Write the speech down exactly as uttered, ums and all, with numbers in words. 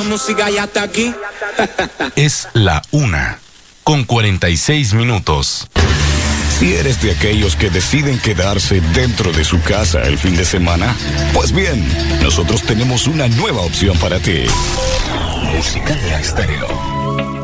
música ya está aquí. Es la una, con cuarenta y seis minutos. Si eres de aquellos que deciden quedarse dentro de su casa el fin de semana, pues bien, nosotros tenemos una nueva opción para ti. Música de Estéreo.